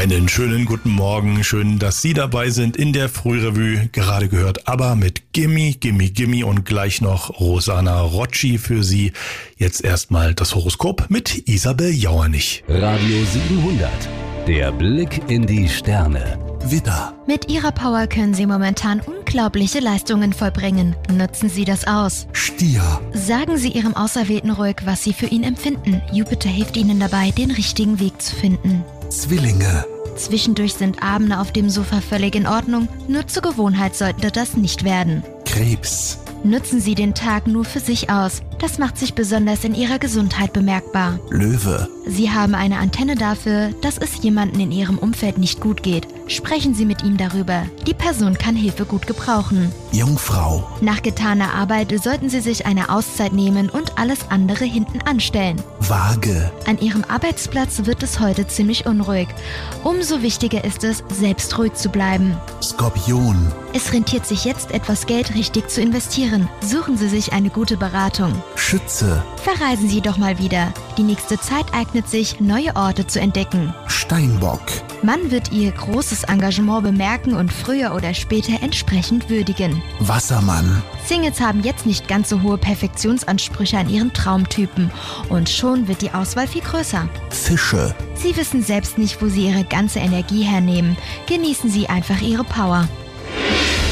Einen schönen guten Morgen, schön, dass Sie dabei sind in der Frührevue, gerade gehört ABBA mit Gimme, Gimme, Gimme und gleich noch Rosanna Rocci für Sie. Jetzt erstmal das Horoskop mit Isabel Jauernich. Radio 700, der Blick in die Sterne. Widder. Mit Ihrer Power können Sie momentan unglaubliche Leistungen vollbringen. Nutzen Sie das aus. Stier. Sagen Sie Ihrem Auserwählten ruhig, was Sie für ihn empfinden. Jupiter hilft Ihnen dabei, den richtigen Weg zu finden. Zwillinge. Zwischendurch sind Abende auf dem Sofa völlig in Ordnung, nur zur Gewohnheit sollte das nicht werden. Krebs. Nutzen Sie den Tag nur für sich aus. Das macht sich besonders in Ihrer Gesundheit bemerkbar. Löwe. Sie haben eine Antenne dafür, dass es jemandem in Ihrem Umfeld nicht gut geht. Sprechen Sie mit ihm darüber. Die Person kann Hilfe gut gebrauchen. Jungfrau. Nach getaner Arbeit sollten Sie sich eine Auszeit nehmen und alles andere hinten anstellen. Waage. An Ihrem Arbeitsplatz wird es heute ziemlich unruhig. Umso wichtiger ist es, selbst ruhig zu bleiben. Skorpion. Es rentiert sich jetzt, etwas Geld richtig zu investieren. Suchen Sie sich eine gute Beratung. Schütze. Verreisen Sie doch mal wieder. Die nächste Zeit eignet sich, neue Orte zu entdecken. Steinbock. Man wird Ihr großes Engagement bemerken und früher oder später entsprechend würdigen. Wassermann. Singles haben jetzt nicht ganz so hohe Perfektionsansprüche an ihren Traumtypen und schon wird die Auswahl viel größer. Fische. Sie wissen selbst nicht, wo Sie Ihre ganze Energie hernehmen. Genießen Sie einfach Ihre Power.